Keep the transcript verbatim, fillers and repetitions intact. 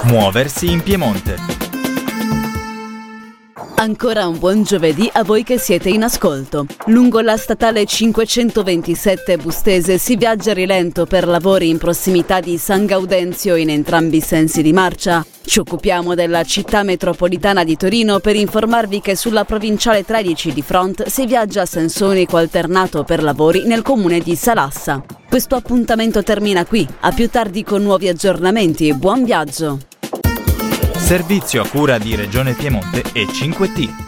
Muoversi in Piemonte. Ancora un buon giovedì a voi che siete in ascolto. Lungo la statale cinquecentoventisette Bustese si viaggia a rilento per lavori in prossimità di San Gaudenzio in entrambi i sensi di marcia. Ci occupiamo della città metropolitana di Torino per informarvi che sulla provinciale tredici di Front si viaggia a senso unico alternato per lavori nel comune di Salassa. Questo appuntamento termina qui, a più tardi con nuovi aggiornamenti. Buon viaggio! Servizio a cura di Regione Piemonte e cinque T.